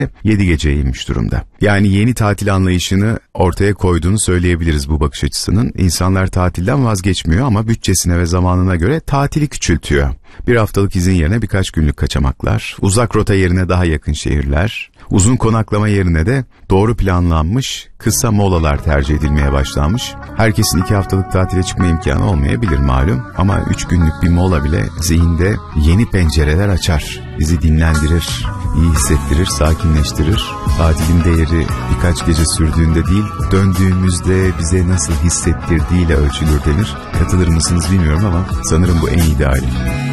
7 geceye inmiş durumda. Yani yeni tatil anlayışını ortaya koyduğunu söyleyebiliriz bu bakış açısının. İnsanlar tatilden vazgeçmiyor ama bütçesine ve zamanına göre tatili küçültüyor. Bir haftalık izin yerine birkaç günlük kaçamaklar, uzak rota yerine daha yakın şehirler, uzun konaklama yerine de doğru planlanmış kısa molalar tercih edilmeye başlanmış. Herkesin 2 haftalık tatile çıkma imkanı olmayabilir malum ama 3 günlük bir mola bile zihinde yeni pencereler açar, bizi dinlendirir, iyi hissettirir, sakinleştirir. Tatilin değeri birkaç gece sürdüğünde değil, döndüğümüzde bize nasıl hissettirdiğiyle ölçülür denir. Katılır mısınız bilmiyorum ama sanırım bu en ideali.